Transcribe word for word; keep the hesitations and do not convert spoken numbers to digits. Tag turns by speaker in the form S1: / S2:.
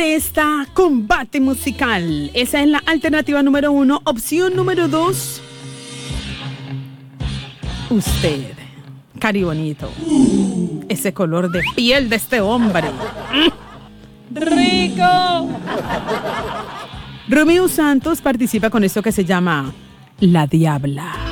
S1: Esta combate musical. Esa es la alternativa número uno. Opción número dos. Usted. Cari bonito. Ese color de piel de este hombre. ¡Rico! Romeo Santos participa con esto que se llama La Diabla.